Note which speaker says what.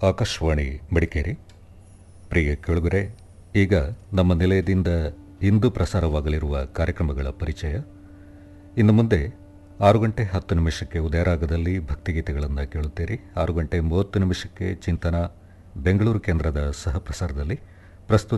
Speaker 1: ಆಕಾಶವಾಣಿ ಮಡಿಕೇರಿ. ಪ್ರಿಯ ಕೇಳುಗರೆ, ಈಗ ನಮ್ಮ ನಿಲಯದಿಂದ ಇಂದು ಪ್ರಸಾರವಾಗಲಿರುವ ಕಾರ್ಯಕ್ರಮಗಳ ಪರಿಚಯ. ಇನ್ನು ಮುಂದೆ 6:10 ಉದಯರಾಗದಲ್ಲಿ ಭಕ್ತಿಗೀತೆಗಳನ್ನು ಕೇಳುತ್ತೀರಿ. 6:30 ಚಿಂತನ ಬೆಂಗಳೂರು ಕೇಂದ್ರದ ಸಹ ಪ್ರಸಾರದಲ್ಲಿ ಪ್ರಸ್ತುತಿ